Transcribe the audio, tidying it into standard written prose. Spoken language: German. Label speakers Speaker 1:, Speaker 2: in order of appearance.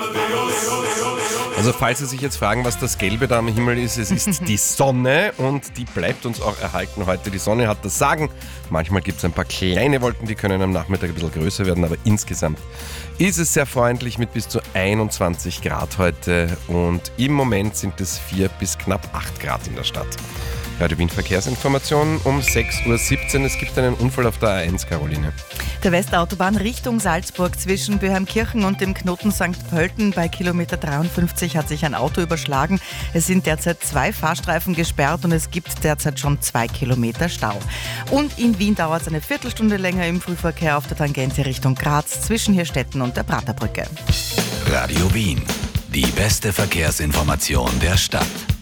Speaker 1: Also falls Sie sich jetzt fragen, was das Gelbe da am Himmel ist, es ist die Sonne und die bleibt uns auch erhalten heute. Die Sonne hat das Sagen. Manchmal gibt es ein paar kleine Wolken, die können am Nachmittag ein bisschen größer werden, aber insgesamt ist es sehr freundlich mit bis zu 21 Grad heute und im Moment sind es 4 bis knapp 8 Grad in der Stadt. Radio Wien Verkehrsinformation um 6.17 Uhr. Es gibt einen Unfall auf der A1, Caroline.
Speaker 2: Der Westautobahn Richtung Salzburg zwischen Böheimkirchen und dem Knoten St. Pölten bei Kilometer 53 hat sich ein Auto überschlagen. Es sind derzeit 2 Fahrstreifen gesperrt und es gibt derzeit schon 2 Kilometer Stau. Und in Wien dauert es eine Viertelstunde länger im Frühverkehr auf der Tangente Richtung Graz zwischen Hirstetten und der Praterbrücke.
Speaker 3: Radio Wien, die beste Verkehrsinformation der Stadt.